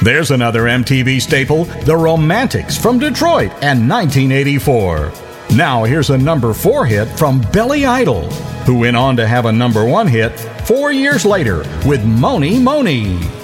There's another MTV staple, The Romantics from Detroit and 1984. Now here's a number 4 hit from Billy Idol, who went on to have a number 1 hit 4 years later with Mony Mony.